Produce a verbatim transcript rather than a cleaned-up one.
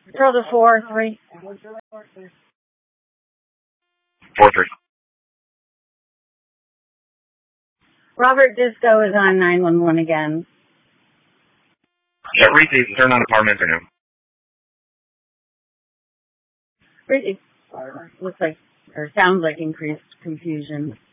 Control to four, three. Four, three. Robert Disco is on nine one one again. Yeah, Reese, turn on apartment for him. Reese, looks like, or sounds like increased confusion.